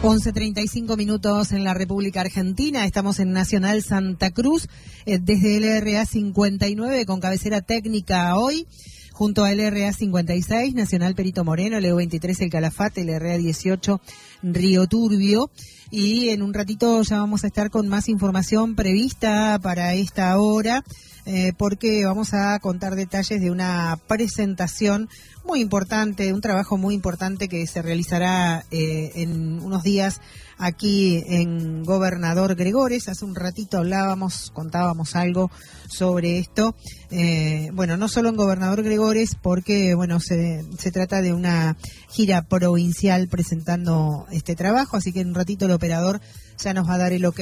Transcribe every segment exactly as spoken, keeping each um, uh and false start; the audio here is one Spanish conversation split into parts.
once treinta y cinco minutos en la República Argentina. Estamos en Nacional Santa Cruz, eh, desde el R A cincuenta y nueve con cabecera técnica hoy, junto al R A cincuenta y seis, Nacional Perito Moreno, el E U veintitrés El Calafate, el R A dieciocho Río Turbio. Y en un ratito ya vamos a estar con más información prevista para esta hora, eh, porque vamos a contar detalles de una presentación muy importante, un trabajo muy importante que se realizará eh, en unos días aquí en Gobernador Gregores. Hace un ratito hablábamos, contábamos algo sobre esto. Eh, bueno, no solo en Gobernador Gregores, porque bueno, se, se trata de una gira provincial presentando este trabajo, así que en un ratito el operador ya nos va a dar el ok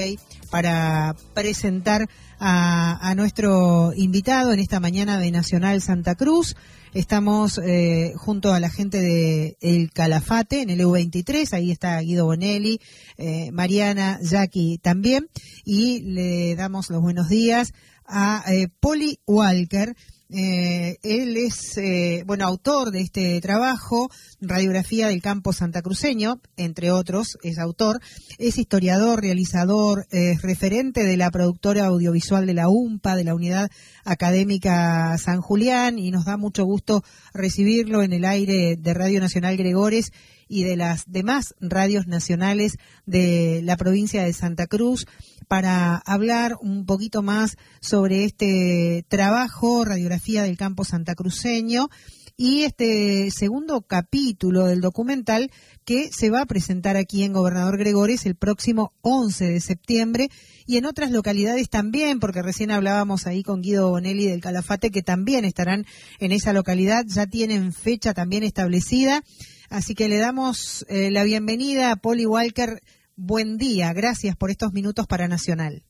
para presentar a, a nuestro invitado en esta mañana de Nacional Santa Cruz. Estamos eh, junto a la gente de El Calafate en el E U veintitrés, ahí está Guido Bonelli, eh, Mariana, Jackie también, y le damos los buenos días a eh, Poli Walker. Eh, él es, eh, bueno, autor de este trabajo, Radiografía del Campo Santacruceño, entre otros, es autor, es historiador, realizador, eh, referente de la productora audiovisual de la U M P A, de la Unidad Académica San Julián, y nos da mucho gusto recibirlo en el aire de Radio Nacional Gregores y de las demás radios nacionales de la provincia de Santa Cruz, para hablar un poquito más sobre este trabajo, Radiografía del Campo Santacruceño, y este segundo capítulo del documental que se va a presentar aquí en Gobernador Gregores el próximo once de septiembre, y en otras localidades también, porque recién hablábamos ahí con Guido Bonelli del Calafate, que también estarán en esa localidad, ya tienen fecha también establecida. Así que le damos eh, la bienvenida a Poli Walker. Buen día, gracias por estos minutos para Nacional.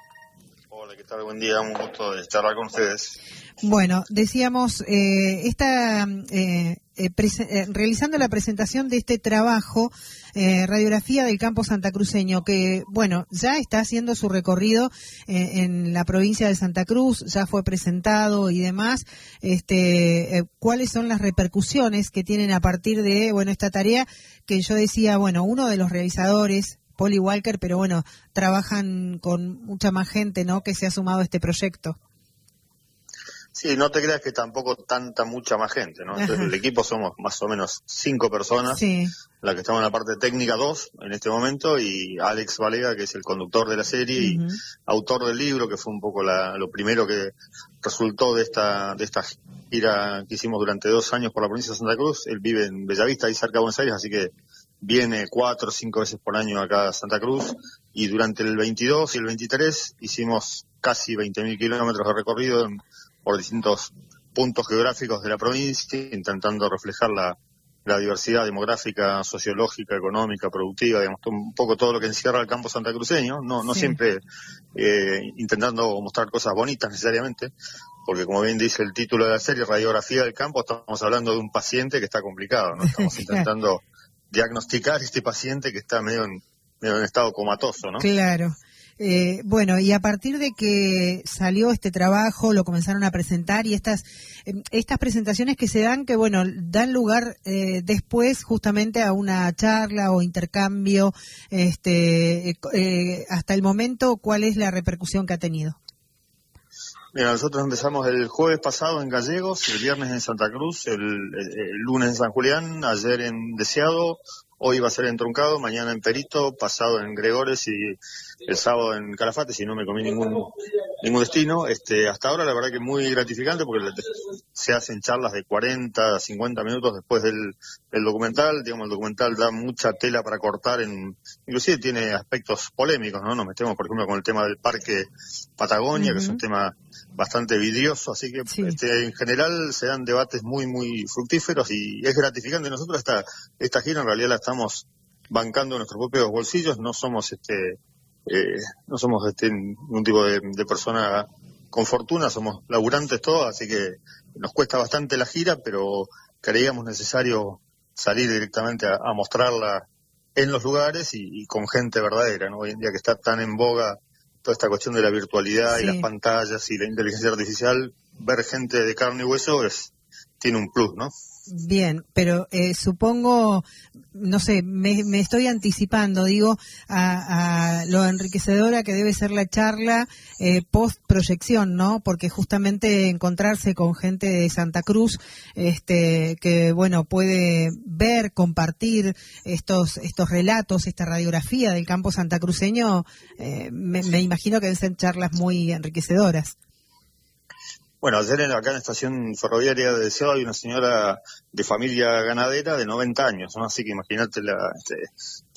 Hola, ¿qué tal? Buen día, un gusto de charlar con ustedes. Bueno, decíamos, eh, esta, eh, eh, eh, realizando la presentación de este trabajo, eh, Radiografía del Campo Santacruceño, que, bueno, ya está haciendo su recorrido eh, en la provincia de Santa Cruz, ya fue presentado y demás. Este, eh, ¿cuáles son las repercusiones que tienen a partir de, bueno, esta tarea que yo decía, bueno, uno de los realizadores, Poli Walker, pero bueno, trabajan con mucha más gente, ¿no?, que se ha sumado a este proyecto. Sí, no te creas que tampoco tanta, mucha más gente, ¿no? Entonces, el equipo somos más o menos cinco personas, sí. La que estamos en la parte técnica, dos en este momento, y Alex Valega, que es el conductor de la serie, uh-huh. y autor del libro, que fue un poco la, lo primero que resultó de esta de esta gira que hicimos durante dos años por la provincia de Santa Cruz. Él vive en Bellavista, ahí cerca de Buenos Aires, así que viene cuatro o cinco veces por año acá a Santa Cruz, y durante el veintidós y el veintitrés hicimos casi veinte mil kilómetros de recorrido en, por distintos puntos geográficos de la provincia, intentando reflejar la, la diversidad demográfica, sociológica, económica, productiva, digamos, un poco todo lo que encierra el campo santacruceño, no, no sí. siempre eh, intentando mostrar cosas bonitas necesariamente, porque como bien dice el título de la serie, Radiografía del Campo, estamos hablando de un paciente que está complicado, ¿no? Estamos intentando diagnosticar este paciente que está medio en, medio en estado comatoso, ¿no? Claro. Eh, bueno, y a partir de que salió este trabajo, lo comenzaron a presentar, y estas eh, estas presentaciones que se dan, que bueno, dan lugar eh, después justamente a una charla o intercambio, este, eh, eh, hasta el momento, ¿cuál es la repercusión que ha tenido? Mira, nosotros empezamos el jueves pasado en Gallegos, el viernes en Santa Cruz, el, el, el lunes en San Julián, ayer en Deseado, hoy va a ser en Truncado, mañana en Perito, pasado en Gregores y el sábado en Calafate, si no me comí ningún ningún destino. Este, hasta ahora la verdad que muy gratificante, porque se hacen charlas de cuarenta, cincuenta minutos después del, del documental. Digamos, el documental da mucha tela para cortar, en inclusive tiene aspectos polémicos, ¿no? Nos metemos, por ejemplo, con el tema del Parque Patagonia, uh-huh. que es un tema bastante vidrioso, así que sí. este, en general se dan debates muy, muy fructíferos, y es gratificante. Nosotros esta, esta gira en realidad la estamos bancando en nuestros propios bolsillos, no somos este eh, no somos este ningún tipo de, de persona con fortuna, somos laburantes todos, así que nos cuesta bastante la gira, pero creíamos necesario salir directamente a, a mostrarla en los lugares y, y con gente verdadera, ¿no? Hoy en día que está tan en boga toda esta cuestión de la virtualidad, sí. y las pantallas y la inteligencia artificial, ver gente de carne y hueso es, tiene un plus, ¿no? Bien, pero eh, supongo, no sé, me, me estoy anticipando, digo, a, a lo enriquecedora que debe ser la charla eh, post proyección, ¿no? Porque justamente encontrarse con gente de Santa Cruz, este, que bueno, puede ver, compartir estos estos relatos, esta radiografía del campo santacruceño, eh, me, me imagino que deben ser charlas muy enriquecedoras. Bueno, ayer en, acá en la estación ferroviaria de Deseado hay una señora de familia ganadera de noventa años, ¿no? Así que imagínate la, este,